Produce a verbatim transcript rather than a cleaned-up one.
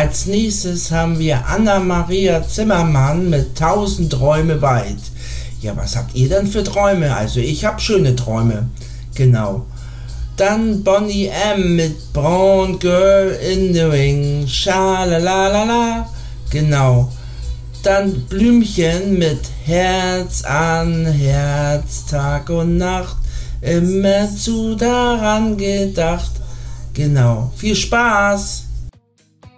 Als nächstes haben wir Anna-Maria Zimmermann mit tausend Träume weit. Ja, was habt ihr denn für Träume? Also ich habe schöne Träume. Genau. Dann Bonnie M. mit Brown Girl in the Ring. Schalalalala. Genau. Dann Blümchen mit Herz an Herz, Tag und Nacht. Immerzu daran gedacht. Genau. Viel Spaß!